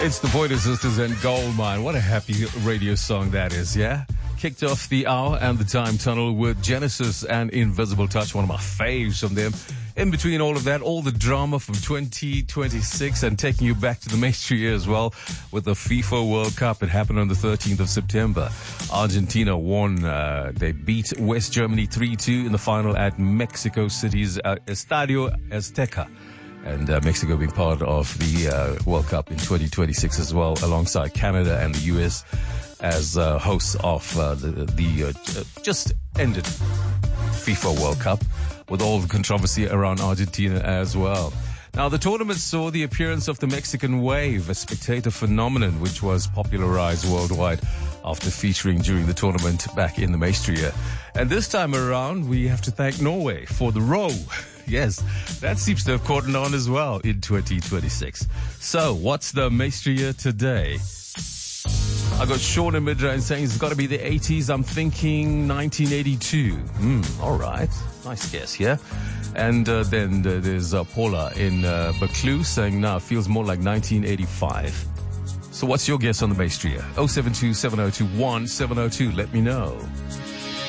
It's the Pointer Sisters and Goldmine. What a happy radio song that is, yeah? Kicked off the hour and the time tunnel with Genesis and Invisible Touch, one of my faves from them. In between all of that, all the drama from 2026 and taking you back to the mainstream year as well with the FIFA World Cup. It happened on the 13th of September. Argentina won. They beat West Germany 3-2 in the final at Mexico City's Estadio Azteca. And Mexico being part of the World Cup in 2026 as well, alongside Canada and the US as hosts of the just ended FIFA World Cup, with all the controversy around Argentina as well. Now, the tournament saw the appearance of the Mexican Wave, a spectator phenomenon which was popularized worldwide after featuring during the tournament back in the Maestria. And this time around, we have to thank Norway for the row. Yes, that seems to have caught on as well in 2026. So, what's the Maestria today? I got Sean in Midrand saying it's got to be the 80s. I'm thinking 1982. All right. Nice guess, yeah? And then there's Paula in Buccleuch saying, no, it feels more like 1985. So what's your guess on the Maestria? 072-7021-702. Let me know.